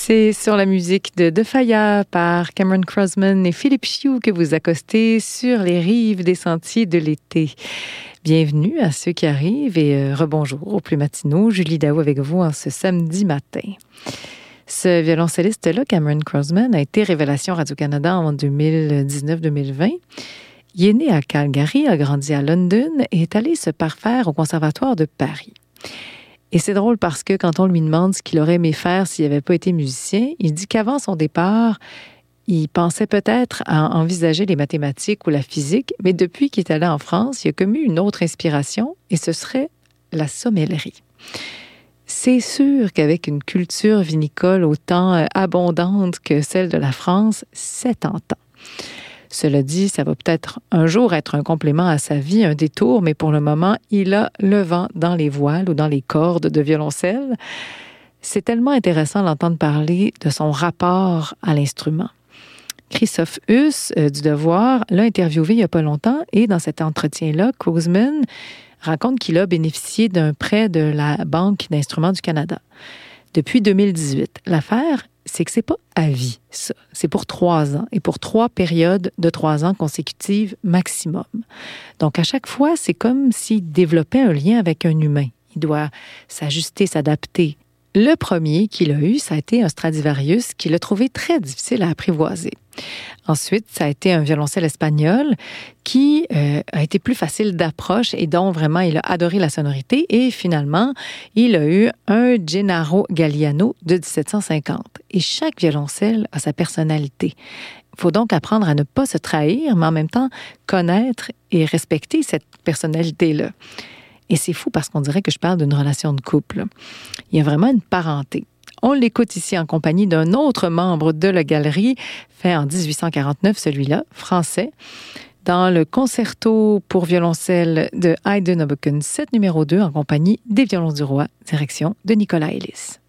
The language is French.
C'est sur la musique de De Faya par Cameron Crossman et Philippe Chiou que vous accostez sur les rives des sentiers de l'été. Bienvenue à ceux qui arrivent et rebonjour aux plus matinaux. Julie Daou avec vous en ce samedi matin. Ce violoncelliste-là, Cameron Crossman, a été révélation Radio-Canada en 2019-2020. Il est né à Calgary, a grandi à London et est allé se parfaire au Conservatoire de Paris. Et c'est drôle parce que quand on lui demande ce qu'il aurait aimé faire s'il n'avait pas été musicien, il dit qu'avant son départ, il pensait peut-être à envisager les mathématiques ou la physique, mais depuis qu'il est allé en France, il a commis une autre inspiration et ce serait la sommellerie. C'est sûr qu'avec une culture vinicole autant abondante que celle de la France, c'est tentant. Cela dit, ça va peut-être un jour être un complément à sa vie, un détour, mais pour le moment, il a le vent dans les voiles ou dans les cordes de violoncelle. C'est tellement intéressant d'entendre parler de son rapport à l'instrument. Christophe Huss, du Devoir, l'a interviewé il n'y a pas longtemps et dans cet entretien-là, Crossman raconte qu'il a bénéficié d'un prêt de la Banque d'instruments du Canada depuis 2018. L'affaire, c'est que c'est pas à vie, ça. C'est pour 3 ans et pour 3 périodes de 3 ans consécutives maximum. Donc, à chaque fois, c'est comme s'il développait un lien avec un humain. Il doit s'ajuster, s'adapter. Le premier qu'il a eu, ça a été un Stradivarius qu'il a trouvé très difficile à apprivoiser. Ensuite, ça a été un violoncelle espagnol qui a été plus facile d'approche et dont vraiment il a adoré la sonorité. Et finalement, il a eu un Gennaro Galliano de 1750. Et chaque violoncelle a sa personnalité. Il faut donc apprendre à ne pas se trahir, mais en même temps connaître et respecter cette personnalité-là. Et c'est fou parce qu'on dirait que je parle d'une relation de couple. Il y a vraiment une parenté. On l'écoute ici en compagnie d'un autre membre de la galerie, fait en 1849, celui-là, français, dans le concerto pour violoncelle de Haydn Obucken 7 numéro 2, en compagnie des Violons du Roi, direction de Nicolas Ellis.